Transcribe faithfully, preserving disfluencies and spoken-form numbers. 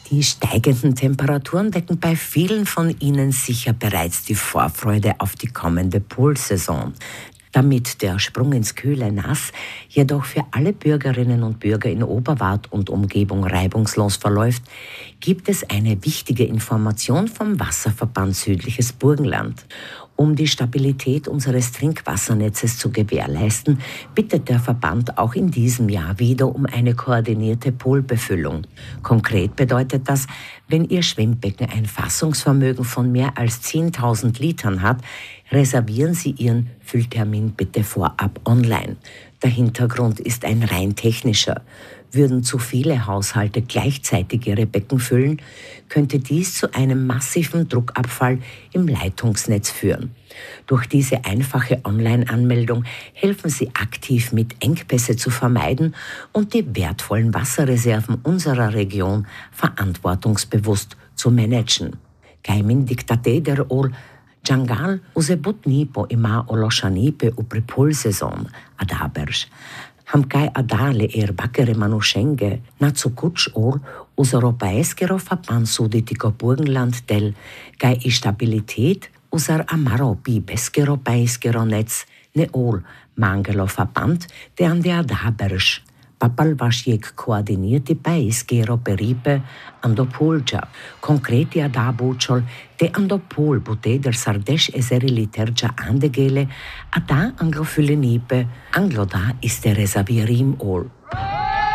Die steigenden Temperaturen wecken bei vielen von Ihnen sicher bereits die Vorfreude auf die kommende Poolsaison. Damit der Sprung ins kühle Nass jedoch für alle Bürgerinnen und Bürger in Oberwart und Umgebung reibungslos verläuft, gibt es eine wichtige Information vom Wasserverband Südliches Burgenland. Um die Stabilität unseres Trinkwassernetzes zu gewährleisten, bittet der Verband auch in diesem Jahr wieder um eine koordinierte Poolbefüllung. Konkret bedeutet das, wenn Ihr Schwimmbecken ein Fassungsvermögen von mehr als zehntausend Litern hat, reservieren Sie Ihren Fülltermin bitte vorab online. Der Hintergrund ist ein rein technischer. Würden zu viele Haushalte gleichzeitig ihre Becken füllen, könnte dies zu einem massiven Druckabfall im Leitungsnetz führen. Durch diese einfache Online-Anmeldung helfen Sie aktiv mit, Engpässe zu vermeiden und die wertvollen Wasserreserven unserer Region verantwortungsbewusst zu managen. Kaimin diktate der ol Jangal usebut nipo ima oloshanipe upri pulsaison adabersh. Hamkai adale er bakere manuschenge na zukuch ol us europaeskero Verband Suditiko Burgenland del gai i Stabilität usar amaro bi beskero paiskero netz ne ol mangelo Verband de an der adabersh. Papal vašjek koordinierte paiskero peripe ando polja. Konkreti adabučol te ando pol bute der sardesh eseri literja andegele, a da anglofylenipe, anglo da ist der reservierim ol.